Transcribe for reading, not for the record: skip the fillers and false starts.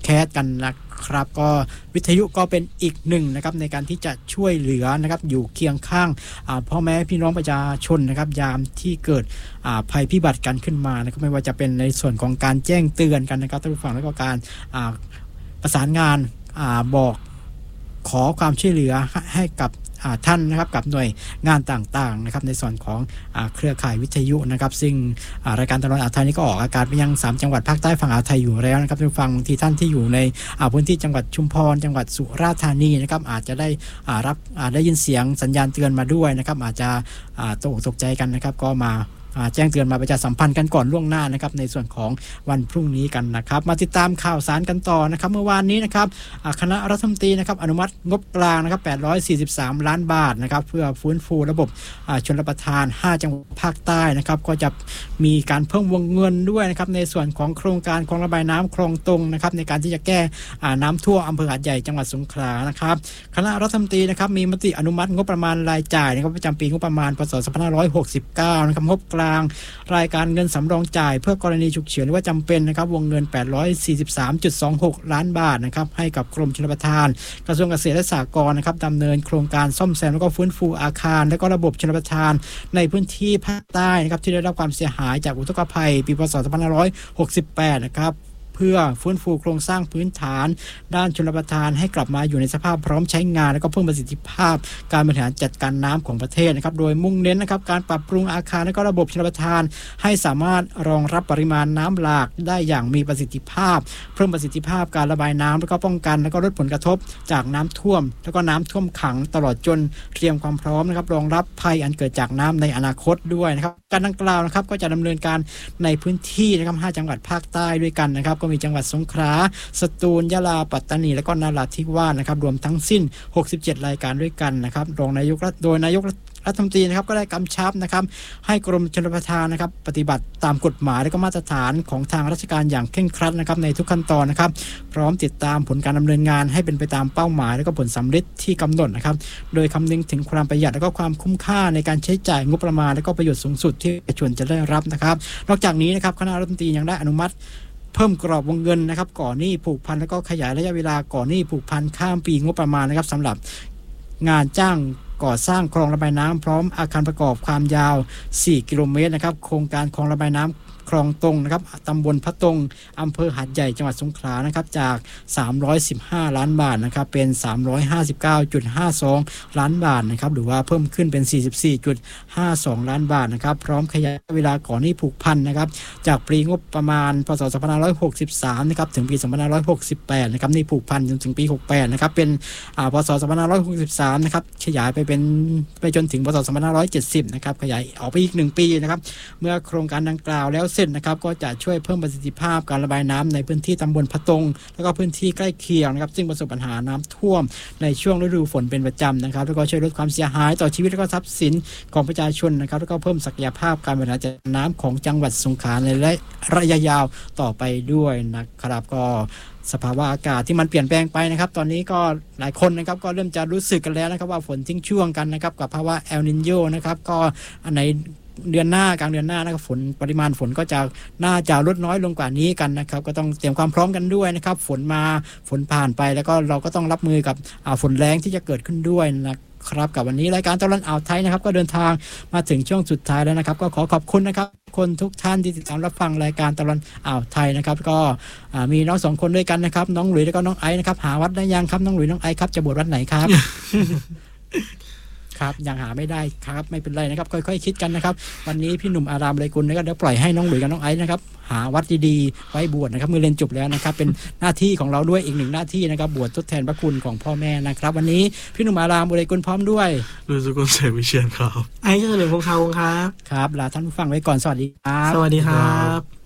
คสกันนะครับก็วิทยุก็เป็นอีกหนึ่งนะครับในการที่จะช่วยเหลือนะครับอยู่เคียงข้างพ่อแม่พี่น้องประชาชนนะครับยามที่เกิดภัยพิบัติกันขึ้นมานะครับไม่ว่าจะเป็นในส่วนของการแจ้งเตือนกันนะครับท่านผู้ฟังแล้วก็การประสานงานบอกขอความช่วยเหลือให้กับท่านนะครับกับหน่วยงานต่างๆนะครับในส่วนของเครือข่ายวิทยุนะครับซึ่งรายการตลอดอ่าวไทยนี้ก็ออกอากาศไปยัง3จังหวัดภาคใต้ฝั่งอ่าวไทยอยู่แล้วนะครับท่านผู้ฟังที่ท่านที่อยู่ในพื้นที่จังหวัดชุมพรจังหวัดสุราษฎร์ธานีนะครับอาจจะได้ได้ยินเสียงสัญญาณเตือนมาด้วยนะครับอาจจะตกใจกันนะครับก็มาแจ้งเตือนมาประชาสัมพันธ์กันก่อนล่วงหน้านะครับในส่วนของวันพรุ่งนี้กันนะครับมาติดตามข่าวสารกันต่อนะครับเมื่อวานนี้นะครับคณะรัฐมนตรีนะครับอนุมัติงบกลางนะครับ843ล้านบาทนะครับเพื่อฟื้นฟูระบบชลประทาน5จังหวัดภาคใต้นะครับก็จะมีการเพิ่มวงเงินด้วยนะครับในส่วนของโครงการคลองระบายน้ำคลองตรงนะครับในการที่จะแก้น้ำท่วมอำเภอหาดใหญ่จังหวัดสงขลานะครับคณะรัฐมนตรีนะครับมีมติอนุมัติงบประมาณรายจ่ายนะครับประจำปีงบประมาณพ.ศ. 2569นะครับงบกลางรายการเงินสำรองจ่ายเพื่อกรณีฉุกเฉินหรือว่าจำเป็นนะครับวงเงิน 843.26 ล้านบาทนะครับให้กับกรมชลประทานกระทรวงเกษตรและสหกรณ์นะครับดำเนินโครงการซ่อมแซมแล้วก็ฟื้นฟูอาคารและก็ระบบชลประทานในพื้นที่ภาคใต้นะครับที่ได้รับความเสียหายจากอุทกภัยปีพ.ศ. 2568นะครับเพื่อฟื้นฟูโครงสร้างพื้นฐานด้านชลประทานให้กลับมาอยู่ในสภาพพร้อมใช้งานและก็เพิ่มประสิทธิภาพการบริหารจัดการน้ำของประเทศนะครับโดยมุ่งเน้นนะครับการปรับปรุงอาคารและก็ระบบชลประทานให้สามารถรองรับปริมาณน้ำหลากได้อย่างมีประสิทธิภาพเพิ่มประสิทธิภาพการระบายน้ำและก็ป้องกันและก็ลดผลกระทบจากน้ำท่วมแล้วก็น้ำท่วมขังตลอดจนเตรียมความพร้อมนะครับรองรับภัยอันเกิดจากน้ำในอนาคตด้วยนะครับการดังกล่าวนะครับก็จะดำเนินการในพื้นที่นะครับ5จังหวัดภาคใต้ด้วยกันนะครับก็มีจังหวัดสงขลาสตูลยะลาปัตตานีและก็นราธิวาสนะครับรวมทั้งสิ้น67รายการด้วยกันนะครับรองนายกโดยนายกรัฐมนตรีนะครับก็ได้กำชับนะครับให้กรมชลประทานนะครับปฏิบัติตามกฎหมายและก็มาตรฐานของทางราชการอย่างเคร่งครัดนะครับในทุกขั้นตอนนะครับพร้อมติดตามผลการดำเนินงานให้เป็นไปตามเป้าหมายและก็ผลสำเร็จที่กำหนดนะครับโดยคำนึงถึงความประหยัดและก็ความคุ้มค่าในการใช้จ่ายงบประมาณและก็ประโยชน์สูงสุดที่ประชาชนจะได้รับนะครับนอกจากนี้นะครับคณะรัฐมนตรียังได้อนุมัติเพิ่มกรอบวงเงินนะครับก่อหนี้ผูกพันแล้วก็ขยายระยะเวลาก่อหนี้ผูกพันข้ามปีงบประมาณนะครับสำหรับงานจ้างก่อสร้างคลองระบายน้ำพร้อมอาคารประกอบความยาว4 กิโลเมตรนะครับโครงการคลองระบายน้ำคลองตรงนะครับตำบลพระตรงอำเภอหาดใหญ่จังหวัดสงขลานะครับจาก315ล้านบาทนะครับเป็น359.52ล้านบาทนะครับหรือว่าเพิ่มขึ้นเป็น44.52ล้านบาทนะครับพร้อมขยายเวลาก่อนหนี้ผูกพันนะครับจากปีงบประมาณพ.ศ. 2563นะครับถึงปี2568นะครับหนี้ผูกพันจนถึงปี68นะครับเป็นพ.ศ. 2563นะครับขยายไปจนถึงพ.ศ. 2570นะครับขยายออกไปอีก1ปีนะครับเมื่อโครงการดังกล่าวแล้วเสร็จนะครับก็จะช่วยเพิ่มประสิทธิภาพการระบายน้ำในพื้นที่ตำบลพะตงแล้วก็พื้นที่ใกล้เคียงนะครับซึ่งประสบปัญหาน้ำท่วมในช่วงฤดูฝนเป็นประจำนะครับแล้วก็ช่วยลดความเสียหายต่อชีวิตและก็ทรัพย์สินของประชาชนนะครับแล้วก็เพิ่มศักยภาพการบริหารจัดการน้ำของจังหวัดสงขลาในระยะยาวต่อไปด้วยนะครับก็สภาวะอากาศที่มันเปลี่ยนแปลงไปนะครับตอนนี้ก็หลายคนนะครับก็เริ่มจะรู้สึกกันแล้วนะครับว่าฝนทิ้งช่วงกันนะครับกับภาวะเอลนิโญนะครับก็ในเดือนหน้ากลางเดือนหน้านะครับปริมาณฝนก็จะน่าจะลดน้อยลงกว่านี้กันนะครับก็ต้องเตรียมความพร้อมกันด้วยนะครับฝนมาฝนผ่านไปแล้วก็เราก็ต้องรับมือกับฝนแรงที่จะเกิดขึ้นด้วยนะครับกับวันนี้รายการตลอดอ่าวไทยนะครับก็เดินทางมาถึงช่วงสุดท้ายแล้วนะครับก็ขอบคุณนะครับคนทุกท่านที่ติดตามรับฟังรายการตลอดอ่าวไทยนะครับก็มีน้อง2คนด้วยกันนะครับน้องหลุยแล้วก็น้องไอซ์นะครับหาวัดได้ยังครับน้องหลุยน้องไอซ์ครับจะบวชวัดไหนครับ ครับยังหาไม่ได้ครับไม่เป็นไรนะครับค่อยๆคิดกันนะครับวันนี้พี่หนุ่มอารามไรกุลนะครับเดี๋ยวปล่อยให้น้องหลุยกับน้องไอซ์นะครับหาวัดดีๆไว้บวชนะครับเมื่อเรียนจบแล้วนะครับเป็นหน้าที่ของเราด้วยอีก1หน้าที่นะครับบวชทดแทนพระคุณของพ่อแม่นะครับวันนี้พี่หนุ่มอารามไรกุลพร้อมด้วยลุยสุกุลเสวิเชียรครับไอซ์เฉลิมพงษ์ครับครับลาท่านผู้ฟังไว้ก่อนสวัสดีครับสวัสดีครับ